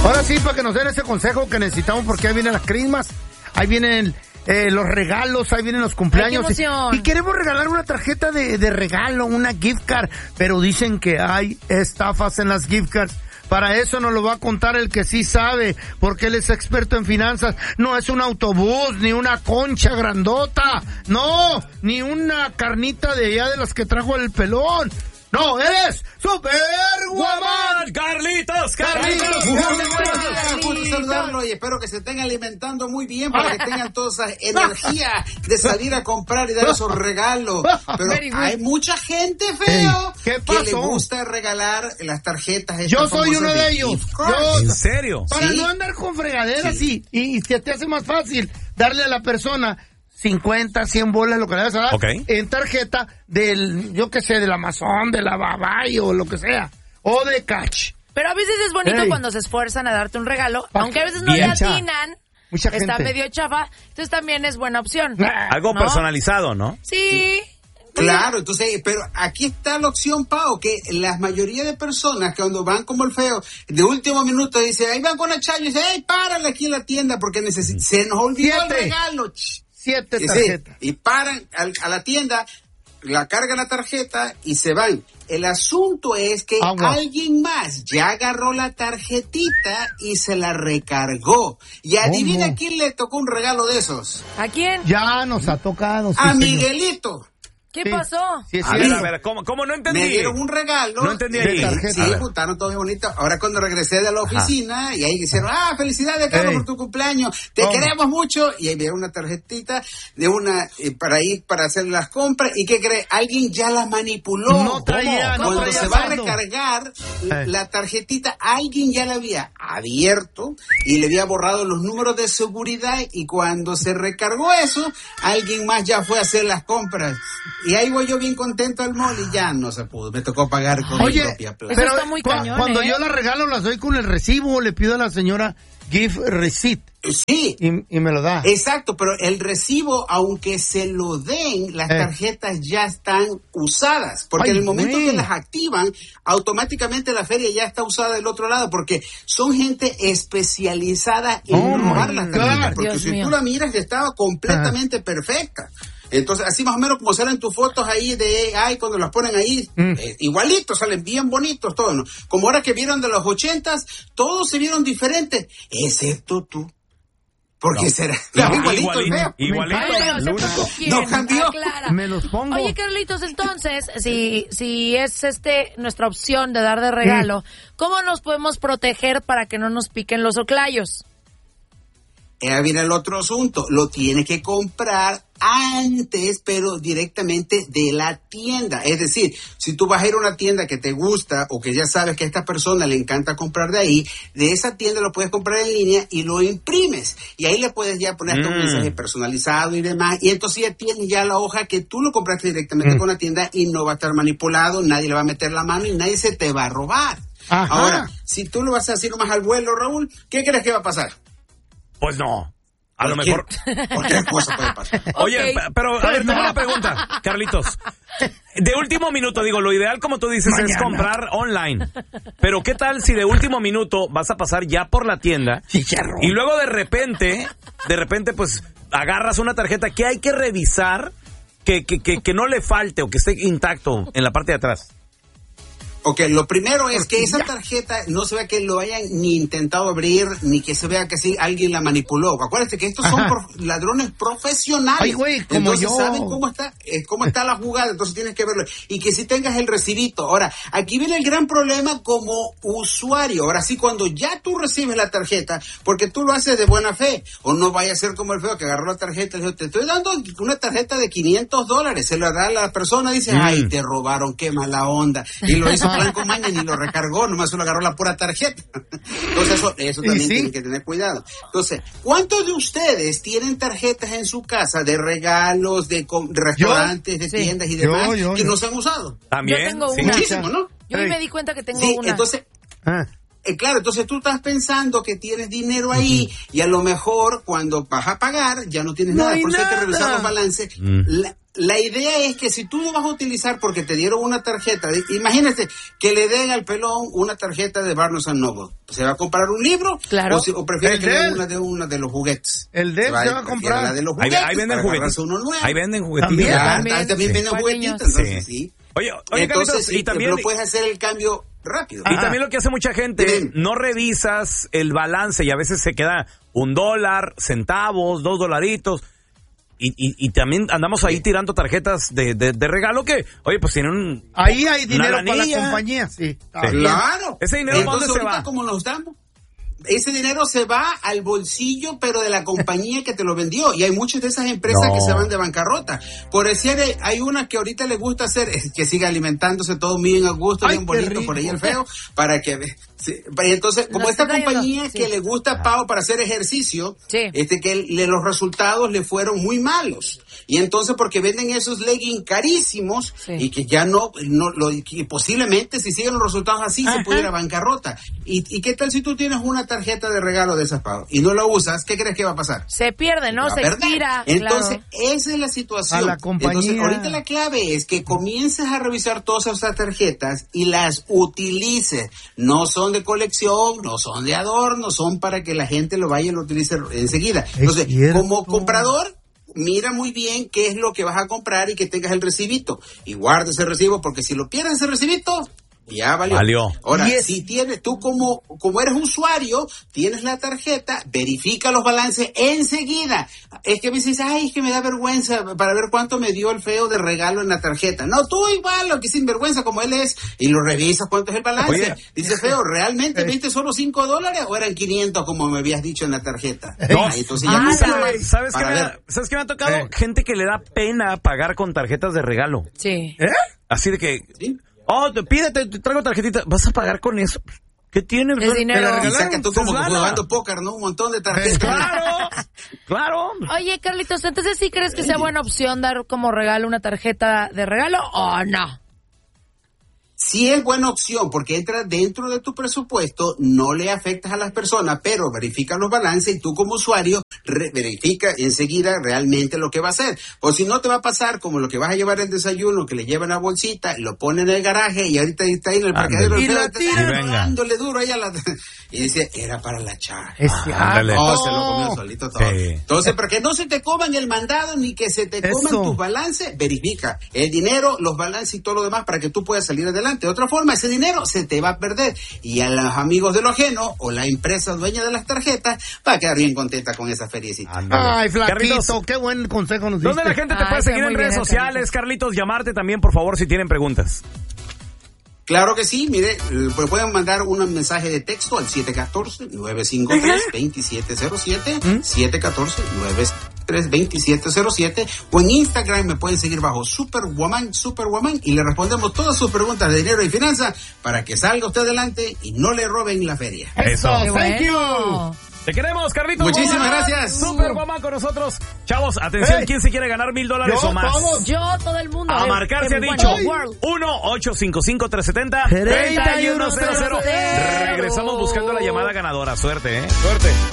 Ahora sí, para que nos den ese consejo que necesitamos, porque ahí vienen las crismas, ahí vienen los regalos, ahí vienen los cumpleaños. ¡Ay, qué emoción! Y queremos regalar una tarjeta de regalo, una gift card, pero dicen que hay estafas en las gift cards. Para eso nos lo va a contar el que sí sabe, porque él es experto en finanzas. No es un autobús, ni una concha grandota, no, ni una carnita de allá de las que trajo el pelón. No, eres Superwoman. Carlitos. Gusto saludarlo y espero que se estén alimentando muy bien para que tengan toda esa energía de salir a comprar y dar esos regalos. Pero hay mucha gente, feo, ¿qué que le pasó? gusta regalar las tarjetas. Yo soy uno de ellos. ¿En serio? Para ¿Sí? no andar con fregaderas y se te hace más fácil darle a la persona 50, 100 bolas, lo que le vas a dar, en tarjeta del, yo qué sé, del Amazon, de la Babay o lo que sea, o de Catch. Pero a veces es bonito cuando se esfuerzan a darte un regalo, aunque a veces no le Bien. atinan, Mucha está gente. medio chafa, entonces también es buena opción. Algo ¿no? personalizado, ¿no? Sí. Claro, entonces, pero aquí está la opción, Pau, que la mayoría de personas que cuando van como el feo, de último minuto dice, ahí van con el chayo y dice, hey, párale aquí en la tienda porque se nos olvidó el regalo. 7 Sí, tarjetas. y paran a la tienda, la cargan la tarjeta y se van. El asunto es que alguien más ya agarró la tarjetita y se la recargó. Y adivina ¿Cómo? quién le tocó un regalo de esos. ¿A quién? Ya nos ha tocado. sí, A señor. Miguelito. ¿Qué Sí. pasó? Sí, es A cierto. ver, ¿cómo no entendí? Me dieron un regalo. No entendí ahí. Sí, juntaron todo muy bonito. Ahora cuando regresé de la oficina y ahí dijeron, felicidades, Carlos, por tu cumpleaños. Te queremos mucho. Y ahí me dieron una tarjetita de una, para ir para hacer las compras. ¿Y qué cree? Alguien ya la manipuló. No traía, no Cuando traía se va a saldo. recargar la tarjetita, alguien ya la había abierto y le había borrado los números de seguridad. Y cuando se recargó eso, alguien más ya fue a hacer las compras. Y ahí voy yo bien contento al mall y ya no se pudo. Me tocó pagar con mi propia plata. Eso está muy cañón, cuando yo la regalo, las doy con el recibo, le pido a la señora gift receipt. Sí. Y me lo da. Exacto, pero el recibo, aunque se lo den, las tarjetas ya están usadas. Porque en el momento que las activan, automáticamente la feria ya está usada del otro lado. Porque son gente especializada en robar las tarjetas. Porque si tú la miras, ya estaba completamente perfecta. Entonces, así más o menos como salen tus fotos ahí de AI, cuando las ponen ahí, igualitos, salen bien bonitos todos, ¿no? Como ahora que vieron de los 80s, todos se vieron diferentes, excepto tú. ¿Por qué será? Igualito el feo. No cambió. Me los pongo. Oye, Carlitos, entonces, si es nuestra opción de dar de regalo, ¿cómo nos podemos proteger para que no nos piquen los oclayos? Viene el otro asunto, lo tiene que comprar antes, pero directamente de la tienda. Es decir, si tú vas a ir a una tienda que te gusta o que ya sabes que a esta persona le encanta comprar de ahí, de esa tienda lo puedes comprar en línea y lo imprimes. Y ahí le puedes ya poner tu mensaje personalizado y demás. Y entonces ya tienes ya la hoja que tú lo compraste directamente con la tienda y no va a estar manipulado, nadie le va a meter la mano y nadie se te va a robar. Ajá. Ahora, si tú lo vas a hacer nomás al vuelo, Raúl, ¿qué crees que va a pasar? Pues no. A lo mejor. Cualquier cosa puede pasar. Oye, pero a ver, tengo una pregunta, Carlitos. De último minuto, digo, lo ideal, como tú dices, es comprar online. Pero ¿qué tal si de último minuto vas a pasar ya por la tienda y luego de repente, pues, agarras una tarjeta que hay que revisar que no le falte o que esté intacto en la parte de atrás? Ok, lo primero es que esa tarjeta no se vea que lo hayan ni intentado abrir, ni que se vea que sí alguien la manipuló. Acuérdate que estos son ladrones profesionales. Ay, güey, como entonces yo. saben cómo está la jugada, entonces tienes que verlo. Y que sí tengas el recibito. Ahora, aquí viene el gran problema como usuario. Ahora sí, cuando ya tú recibes la tarjeta, porque tú lo haces de buena fe, o no vaya a ser como el feo que agarró la tarjeta y le dijo, te estoy dando una tarjeta de $500, se la da a la persona y dice, ay, te robaron, qué mala onda. Y lo hizo blanco maña ni lo recargó, nomás se lo agarró la pura tarjeta. Entonces eso también tienen que tener cuidado. Entonces, ¿cuántos de ustedes tienen tarjetas en su casa de regalos, de restaurantes, de tiendas y demás que no se han usado? También. Yo tengo una. Muchísimo, ¿no? Yo me di cuenta que tengo una. Entonces, claro, entonces tú estás pensando que tienes dinero ahí y a lo mejor cuando vas a pagar ya no tienes nada. Por eso hay que revisar los balances. la idea es que si tú lo vas a utilizar porque te dieron una tarjeta, imagínate que le den al pelón una tarjeta de Barnes & Noble. ¿Se va a comprar un libro? Claro. ¿O prefiere que le den una de los juguetes? El de él se va a comprar. La de los juguetes. Ahí venden juguetes. Ahí venden juguetillos. También venden juguetitos, entonces sí. Oye, entonces, Carlitos, y también pero puedes hacer el cambio rápido. Y también lo que hace mucha gente, no revisas el balance y a veces se queda $1, centavos, $2. Y también andamos ahí tirando tarjetas de regalo que, oye, pues tienen ahí hay dinero para la compañía, sí. Claro. Ese dinero, ¿dónde se va? Como nos damos, ese dinero se va al bolsillo, pero de la compañía que te lo vendió. Y hay muchas de esas empresas que se van de bancarrota. Por decir, hay una que ahorita le gusta hacer, que siga alimentándose todo bien a gusto, bien bonito, por ahí el feo, para que... Sí, entonces, como esta compañía que le gusta Pau para hacer ejercicio, que los resultados le fueron muy malos. Y entonces, porque venden esos leggings carísimos y que ya que posiblemente si siguen los resultados así se puede ir a bancarrota. ¿Y qué tal si tú tienes una tarjeta de regalo de esas, Pau, y no la usas? ¿Qué crees que va a pasar? Se pierde, ¿no? Se expira. Entonces, esa es la situación. A la compañía. Entonces, ahorita la clave es que comiences a revisar todas esas tarjetas y las utilices. No son de colección, no son de adorno, son para que la gente lo vaya y lo utilice enseguida. Entonces, como comprador, mira muy bien qué es lo que vas a comprar y que tengas el recibito. Y guarda ese recibo, porque si lo pierdes ese recibito, ya valió. Ahora, si tienes, tú como eres usuario, tienes la tarjeta, verifica los balances enseguida. Es que me dices, es que me da vergüenza para ver cuánto me dio el feo de regalo en la tarjeta. No, tú igual, lo que sin vergüenza como él es, y lo revisas cuánto es el balance. Oye. Dice, feo, ¿realmente viste solo $5 o eran 500 como me habías dicho en la tarjeta? No. Entonces ya no ¿Sabes qué me ha tocado? Gente que le da pena pagar con tarjetas de regalo. Sí. Así de que... ¿Sí? Pídete, te traigo tarjetita. ¿Vas a pagar con eso? ¿Qué tienes? Es dinero. Y saca tú como jugando póker, ¿no? Un montón de tarjetas. Claro. Oye, Carlitos, entonces ¿sí crees que sea buena opción dar como regalo una tarjeta de regalo o no? Sí es buena opción porque entra dentro de tu presupuesto, no le afectas a las personas, pero verifica los balances y tú como usuario verifica enseguida realmente lo que va a hacer. O si no te va a pasar como lo que vas a llevar el desayuno, que le llevan la bolsita, lo ponen en el garaje y ahorita está ahí en el parqueadero y la tiran dándole duro ahí y dice, era para la chava. Se lo comió solito todo. Sí. Entonces, para que no se te coman el mandado ni que se te coman tus balances, verifica el dinero, los balances y todo lo demás para que tú puedas salir adelante. De otra forma, ese dinero se te va a perder y a los amigos de lo ajeno o la empresa dueña de las tarjetas va a quedar bien contenta con esa feriecita. Ay, flaquito, Carlitos, qué buen consejo nos diste. ¿Dónde la gente te puede seguir en redes sociales, Carlitos? Llamarte también, por favor, si tienen preguntas. Claro que sí, mire, pueden mandar un mensaje de texto al 714-953-2707, 714-953-2707, o en Instagram me pueden seguir bajo Superwoman, y le respondemos todas sus preguntas de dinero y finanzas para que salga usted adelante y no le roben la feria. Eso. Thank you. Te queremos, Carlitos. Muchísimas gracias. Superwoman con nosotros. Chavos, atención, ¿quién se quiere ganar $1,000 o más? Todo el mundo. A marcar se ha dicho 1-855-370-3100. Regresamos buscando la llamada ganadora. Suerte, Suerte.